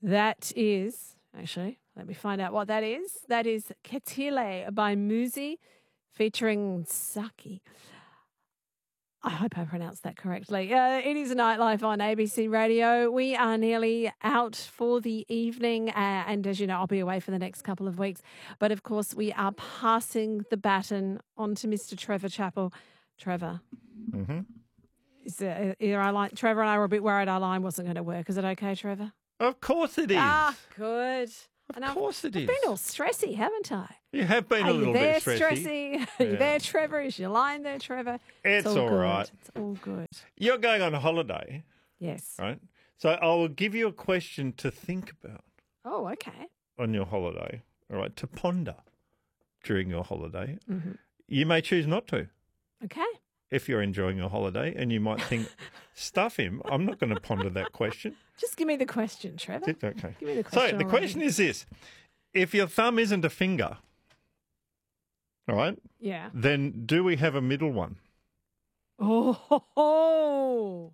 That is, actually, let me find out what that is. That is Ketile by Muzi featuring Saki. I hope I pronounced that correctly. It is Nightlife on ABC Radio. We are nearly out for the evening, and as you know, I'll be away for the next couple of weeks. But of course, we are passing the baton on to Mr. Trevor Chappell. Trevor. Mm-hmm. Trevor and I were a bit worried our line wasn't going to work. Is it okay, Trevor? Of course it is. Ah, good. Of course it is. I've been all stressy, haven't I? You have been a little bit stressy. Are you there, Trevor? Is your line there, Trevor? It's all right. It's all good. You're going on holiday. Yes. Right? So I will give you a question to think about. Oh, okay. On your holiday, all right, to ponder during your holiday. Mm-hmm. You may choose not to. Okay. If you're enjoying your holiday and you might think, stuff him, I'm not going to ponder that question. Just give me the question, Trevor. Okay. Give me the question. So the question is this. If your thumb isn't a finger, all right? Yeah. Then do we have a middle one? Oh.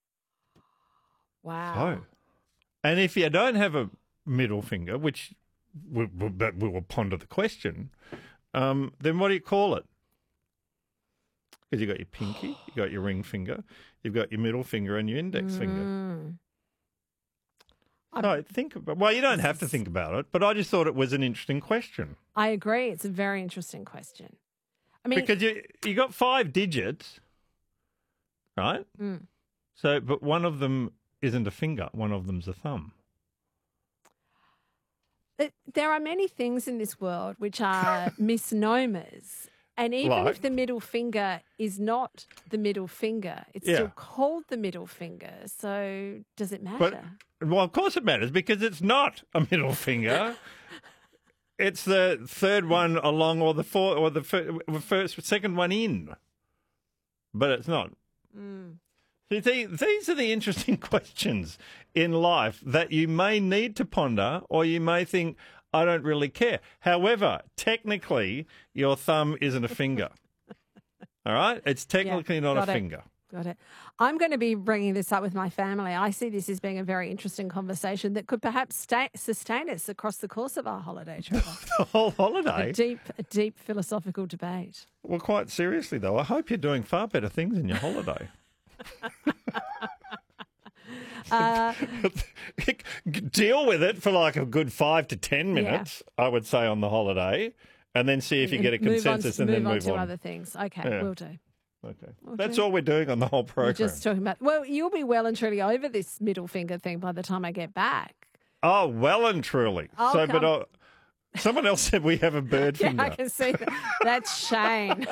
Wow. So, and if you don't have a middle finger, which we will ponder the question, then what do you call it? Because you've got your pinky, you've got your ring finger, you've got your middle finger and your index finger. So think about. Well, you don't have to think about it, but I just thought it was an interesting question. I agree. It's a very interesting question. I mean, because you got 5 digits, right? So, but one of them isn't a finger. One of them's a thumb. There are many things in this world which are misnomers. And even if the middle finger is not the middle finger, it's still called the middle finger. So does it matter? Well, of course it matters because it's not a middle finger. It's the third one along or the fourth or the second one in. But it's not. See, these are the interesting questions in life that you may need to ponder or you may think, I don't really care. However, technically, your thumb isn't a finger. All right? It's technically not a finger. Got it. I'm going to be bringing this up with my family. I see this as being a very interesting conversation that could perhaps sustain us across the course of our holiday, Trevor. The whole holiday? A deep philosophical debate. Well, quite seriously, though, I hope you're doing far better things in your holiday. Deal with it for like a good 5 to 10 minutes, I would say, on the holiday, and then see if you get a consensus and then move on to other things. Okay, we'll do. Okay. That's all we're doing on the whole program. We're just talking about, well, you'll be well and truly over this middle finger thing by the time I get back. Oh, well and truly. Someone else said we have a bird finger. Yeah, I can see that. That's Shane.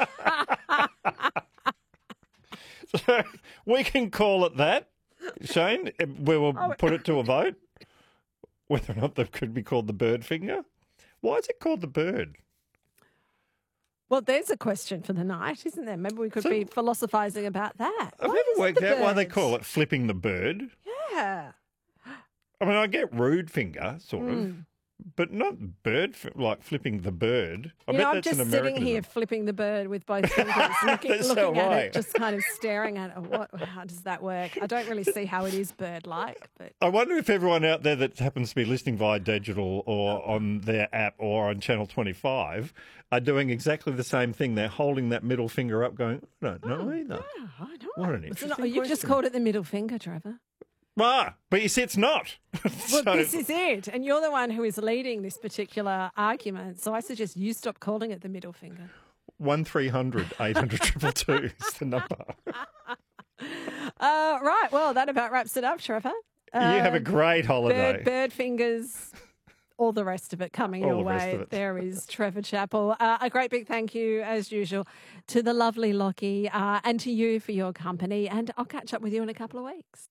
So we can call it that. Shane, we will put it to a vote whether or not that could be called the bird finger. Why is it called the bird? Well, there's a question for the night, isn't there? Maybe we could be philosophising about that. I've never worked out why they call it flipping the bird. Yeah. I mean, I get rude finger, sort of. But not bird, like flipping the bird. I bet I'm that's just an Americanism. sitting here flipping the bird with both fingers, looking at it, just kind of staring at it. How does that work? I don't really see how it is bird-like. But I wonder if everyone out there that happens to be listening via digital or on their app or on Channel 25 are doing exactly the same thing. They're holding that middle finger up going, I don't know either. Yeah, I know. What an interesting question. You've just called it the middle finger, Trevor. But you see, it's not. Well, this is it. And you're the one who is leading this particular argument. So I suggest you stop calling it the middle finger. 1300 800 222 is the number. Right. Well, that about wraps it up, Trevor. You have a great holiday. Bird fingers, all the rest of it coming your way. There is Trevor Chappell. A great big thank you, as usual, to the lovely Lockie and to you for your company. And I'll catch up with you in a couple of weeks.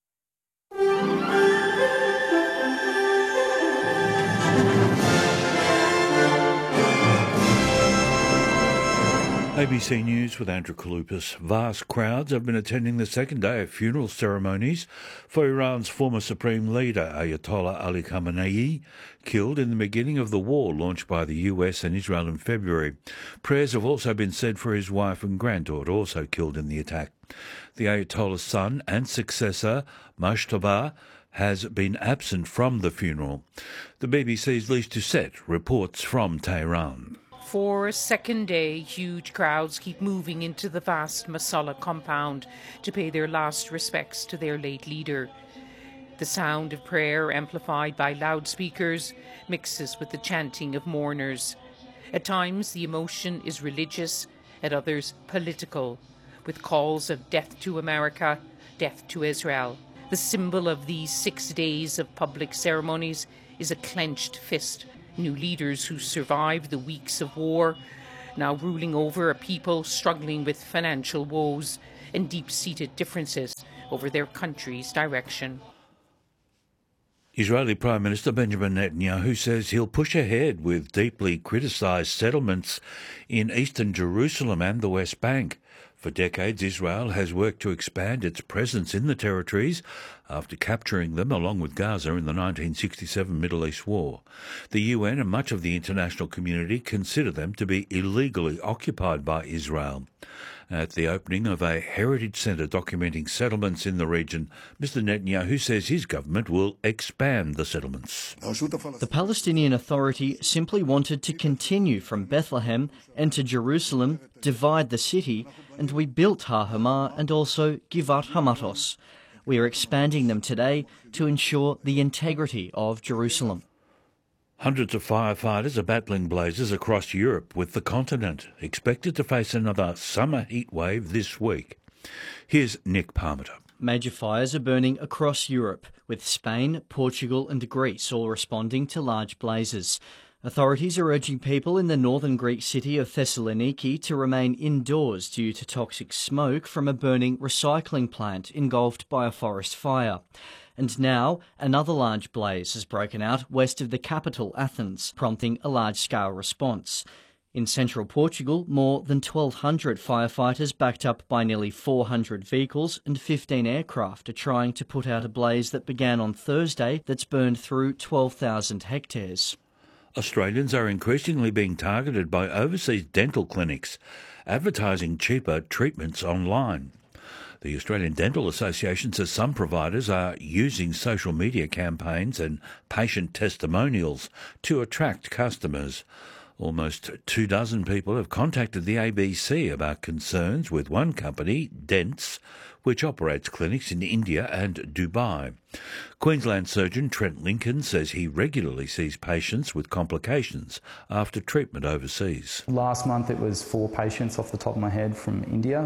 ABC News with Andrew Kalupas. Vast crowds have been attending the second day of funeral ceremonies for Iran's former supreme leader, Ayatollah Ali Khamenei, killed in the beginning of the war launched by the US and Israel in February. Prayers have also been said for his wife and granddaughter, also killed in the attack. The Ayatollah's son and successor, Mujtaba, has been absent from the funeral. The BBC's Lise Doucette reports from Tehran. For a second day, huge crowds keep moving into the vast Masala compound to pay their last respects to their late leader. The sound of prayer, amplified by loudspeakers, mixes with the chanting of mourners. At times, the emotion is religious, at others, political, with calls of death to America, death to Israel. The symbol of these 6 days of public ceremonies is a clenched fist. New leaders who survived the weeks of war, now ruling over a people struggling with financial woes and deep-seated differences over their country's direction. Israeli Prime Minister Benjamin Netanyahu says he'll push ahead with deeply criticised settlements in eastern Jerusalem and the West Bank. For decades, Israel has worked to expand its presence in the territories after capturing them along with Gaza in the 1967 Middle East War. The UN and much of the international community consider them to be illegally occupied by Israel. At the opening of a heritage centre documenting settlements in the region, Mr Netanyahu says his government will expand the settlements. The Palestinian Authority simply wanted to continue from Bethlehem, enter Jerusalem, divide the city, and we built Har Hamah and also Givat Hamatos. We are expanding them today to ensure the integrity of Jerusalem. Hundreds of firefighters are battling blazes across Europe, with the continent expected to face another summer heat wave this week. Here's Nick Parmenter. Major fires are burning across Europe, with Spain, Portugal and Greece all responding to large blazes. Authorities are urging people in the northern Greek city of Thessaloniki to remain indoors due to toxic smoke from a burning recycling plant engulfed by a forest fire. And now, another large blaze has broken out west of the capital, Athens, prompting a large-scale response. In central Portugal, more than 1,200 firefighters, backed up by nearly 400 vehicles and 15 aircraft, are trying to put out a blaze that began on Thursday that's burned through 12,000 hectares. Australians are increasingly being targeted by overseas dental clinics, advertising cheaper treatments online. The Australian Dental Association says some providers are using social media campaigns and patient testimonials to attract customers. Almost 24 people have contacted the ABC about concerns with one company, Dents, which operates clinics in India and Dubai. Queensland surgeon Trent Lincoln says he regularly sees patients with complications after treatment overseas. Last month it was 4 patients off the top of my head from India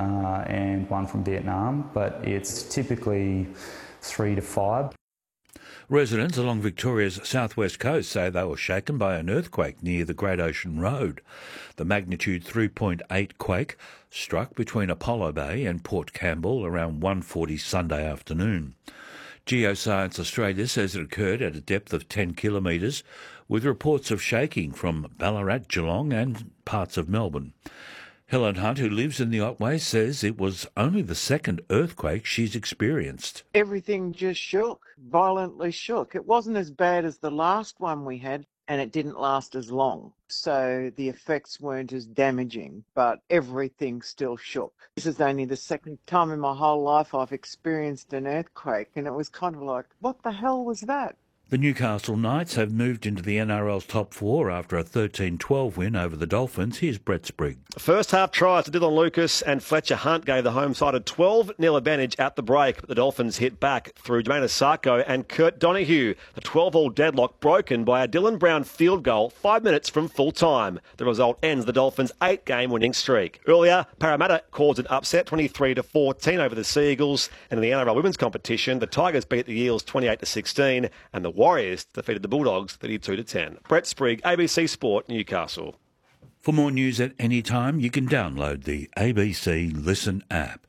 and 1 from Vietnam, but it's typically 3 to 5. Residents along Victoria's southwest coast say they were shaken by an earthquake near the Great Ocean Road. The magnitude 3.8 quake struck between Apollo Bay and Port Campbell around 1:40 Sunday afternoon. Geoscience Australia says it occurred at a depth of 10 kilometres, with reports of shaking from Ballarat, Geelong and parts of Melbourne. Helen Hunt, who lives in the Otway, says it was only the second earthquake she's experienced. Everything just shook, violently shook. It wasn't as bad as the last one we had, and it didn't last as long. So the effects weren't as damaging, but everything still shook. This is only the second time in my whole life I've experienced an earthquake, and it was kind of like, what the hell was that? The Newcastle Knights have moved into the NRL's top 4 after a 13-12 win over the Dolphins. Here's Brett Sprigg. First half tries to Dylan Lucas and Fletcher Hunt gave the home side a 12-0 advantage at the break, but the Dolphins hit back through Jermaine Asako and Kurt Donahue. The 12-all deadlock broken by a Dylan Brown field goal 5 minutes from full time. The result ends the Dolphins' 8-game winning streak. Earlier, Parramatta caused an upset 23-14 over the Seagulls, and in the NRL women's competition, the Tigers beat the Eels 28-16, and the Warriors defeated the Bulldogs 32-10. Brett Sprigg, ABC Sport, Newcastle. For more news at any time, you can download the ABC Listen app.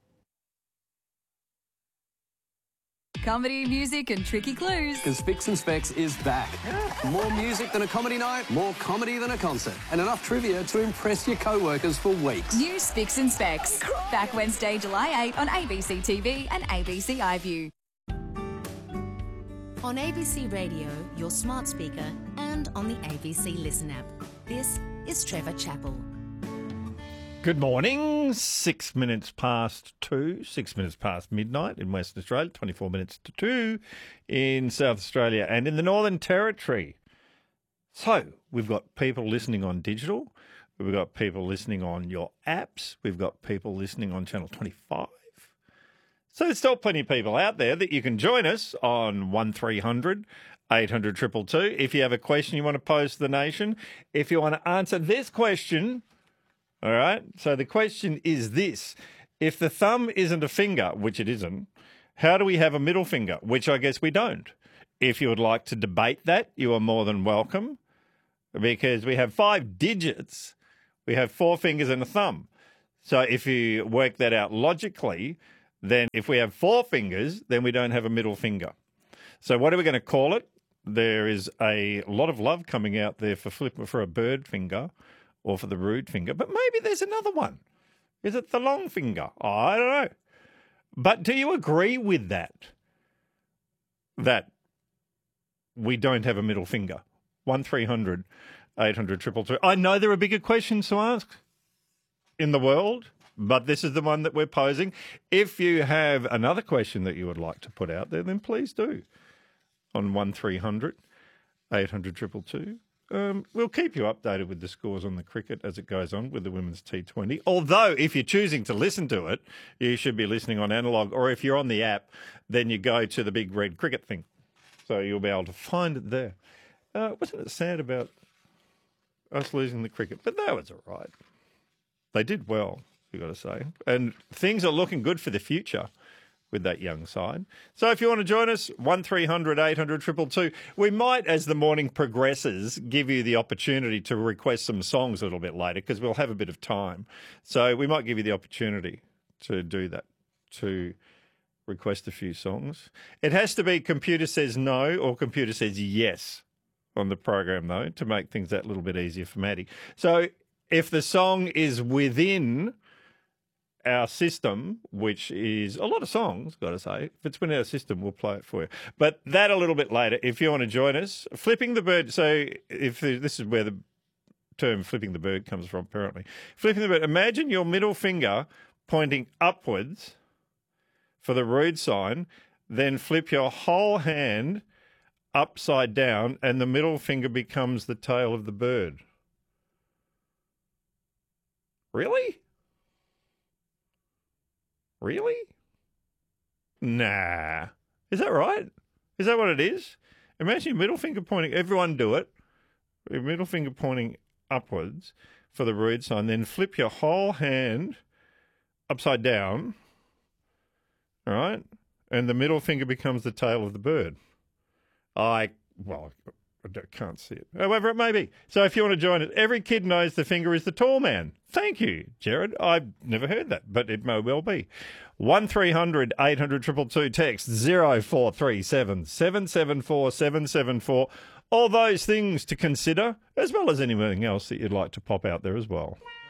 Comedy, music and tricky clues. Because Spicks and Specs is back. More music than a comedy night, more comedy than a concert, and enough trivia to impress your co-workers for weeks. New Spicks and Specs. Back Wednesday, July 8 on ABC TV and ABC iView. On ABC Radio, your smart speaker, and on the ABC Listen app. This is Trevor Chappell. Good morning. 6 minutes past 2, 6 minutes past midnight in Western Australia, 24 minutes to 2 in South Australia and in the Northern Territory. So we've got people listening on digital. We've got people listening on your apps. We've got people listening on Channel 25. So there's still plenty of people out there that you can join us on 1300 800 222. If you have a question you want to pose to the nation, if you want to answer this question... All right. So the question is this. If the thumb isn't a finger, which it isn't, how do we have a middle finger? Which I guess we don't. If you would like to debate that, you are more than welcome, because we have 5 digits. We have 4 fingers and a thumb. So if you work that out logically, then if we have 4 fingers, then we don't have a middle finger. So what are we going to call it? There is a lot of love coming out there for a bird finger, or for the rude finger, but maybe there's another one. Is it the long finger? Oh, I don't know. But do you agree with that? That we don't have a middle finger? 1300 800 222. I know there are bigger questions to ask in the world, but this is the one that we're posing. If you have another question that you would like to put out there, then please do on 1300 800 222. We'll keep you updated with the scores on the cricket as it goes on with the Women's T20. Although, if you're choosing to listen to it, you should be listening on analog. Or if you're on the app, then you go to the big red cricket thing. So you'll be able to find it there. Wasn't it sad about us losing the cricket? But that was all right. They did well, you've got to say. And things are looking good for the future with that young side. So if you want to join us, 1300 800 222. We might, as the morning progresses, give you the opportunity to request some songs a little bit later, because we'll have a bit of time. So we might give you the opportunity to do that, to request a few songs. It has to be computer says no or computer says yes on the program, though, to make things that little bit easier for Maddie. So if the song is within our system, which is a lot of songs, got to say. If it's within our system, we'll play it for you. But that a little bit later. If you want to join us, flipping the bird. So if this is where the term flipping the bird comes from, apparently. Flipping the bird. Imagine your middle finger pointing upwards for the rude sign, then flip your whole hand upside down, and the middle finger becomes the tail of the bird. Really? Really? Nah. Is that right? Is that what it is? Imagine your middle finger pointing. Everyone do it. Your middle finger pointing upwards for the rude sign. Then flip your whole hand upside down. All right? And the middle finger becomes the tail of the bird. I can't see it. However, it may be. So if you want to join it, every kid knows the finger is the tall man. Thank you, Jared. I've never heard that, but it may well be. 1300 800 222, text 0437 774 774. All those things to consider, as well as anything else that you'd like to pop out there as well.